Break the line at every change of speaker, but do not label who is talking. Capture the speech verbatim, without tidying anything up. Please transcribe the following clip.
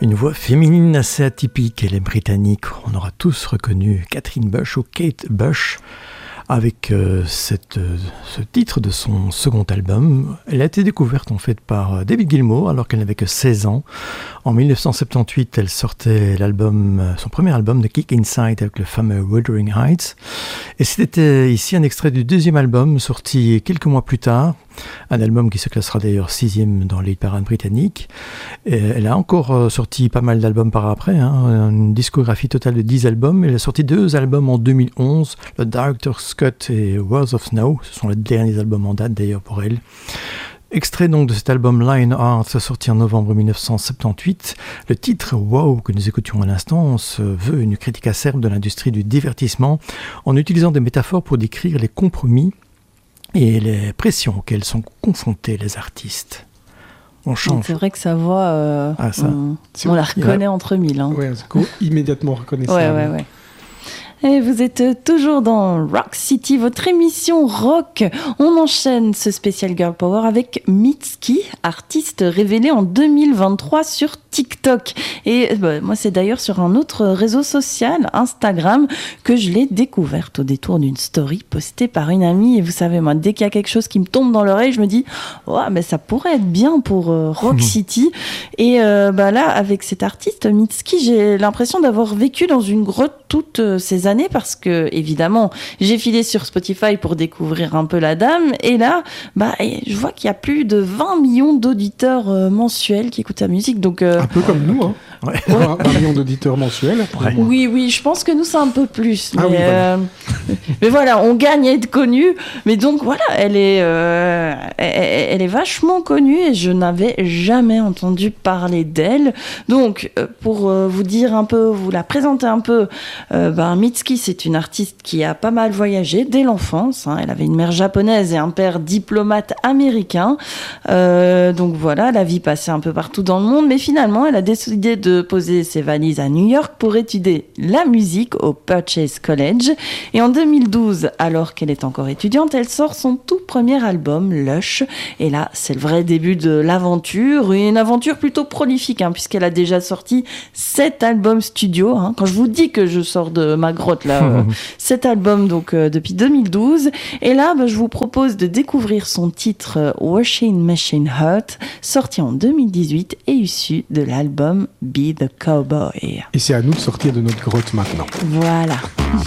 Une voix féminine assez atypique, elle est britannique. On aura tous reconnu Catherine Bush ou Kate Bush avec euh, cette, euh, ce titre de son second album. Elle a été découverte en fait par David Gilmour alors qu'elle n'avait que seize ans. En dix-neuf cent soixante-dix-huit, elle sortait l'album, son premier album de Kick Inside avec le fameux Wuthering Heights. Et c'était ici un extrait du deuxième album sorti quelques mois plus tard. Un album qui se classera d'ailleurs sixième dans les parades britanniques. Et elle a encore sorti pas mal d'albums par après, hein, une discographie totale de dix albums. Elle a sorti deux albums en deux mille onze, le Director's Cut et Words of Snow. Ce sont les derniers albums en date d'ailleurs pour elle. Extrait donc de cet album Lionheart sorti en novembre dix-neuf cent soixante-dix-huit. Le titre Wow que nous écoutions à l'instant se veut une critique acerbe de l'industrie du divertissement en utilisant des métaphores pour décrire les compromis et les pressions auxquelles sont confrontés les artistes. On change.
C'est vrai que sa voix, euh,
ah, ça.
on, on la reconnaît a... entre mille. Hein.
Ouais, c'est cool. Immédiatement reconnaissable.
Ouais, ouais, ouais. Et vous êtes toujours dans Rock City, votre émission rock. On enchaîne ce spécial Girl Power avec Mitski, artiste révélée en deux mille vingt-trois sur TikTok. Et bah, moi, c'est d'ailleurs sur un autre réseau social, Instagram, que je l'ai découverte au détour d'une story postée par une amie. Et vous savez, moi, dès qu'il y a quelque chose qui me tombe dans l'oreille, je me dis oh, mais ça pourrait être bien pour euh, Rock City. Et euh, bah, là, avec cet artiste, Mitski, j'ai l'impression d'avoir vécu dans une grotte toutes euh, ces années parce que, évidemment, j'ai filé sur Spotify pour découvrir un peu la dame. Et là, bah, je vois qu'il y a plus de vingt millions d'auditeurs euh, mensuels qui écoutent sa musique. Donc, euh,
un peu comme nous, hein. Ouais. vingt millions d'auditeurs mensuels.
Ouais. Oui, oui, je pense que nous, c'est un peu plus. Mais,
ah oui, voilà.
euh, mais voilà, on gagne à être connu. Mais donc, voilà, elle est, euh, elle, elle est vachement connue et je n'avais jamais entendu parler d'elle. Donc, pour euh, vous dire un peu, vous la présenter un peu, euh, ben, Mitski, c'est une artiste qui a pas mal voyagé dès l'enfance. Hein. Elle avait une mère japonaise et un père diplomate américain. Euh, donc voilà, la vie passait un peu partout dans le monde. Mais finalement, elle a décidé de poser ses valises à New York pour étudier la musique au Purchase College. Et en deux mille douze, alors qu'elle est encore étudiante, elle sort son tout premier album, Lush. Et là, c'est le vrai début de l'aventure. Une aventure plutôt prolifique, hein, puisqu'elle a déjà sorti sept albums studio. Hein. Quand je vous dis que je sors de ma grotte, là, euh, sept albums donc, euh, depuis deux mille douze. Et là, bah, je vous propose de découvrir son titre euh, Washing Machine Hurt, sorti en deux mille dix-huit et issu de l'album Be the Cowboy.
Et c'est à nous de sortir de notre grotte maintenant.
Voilà.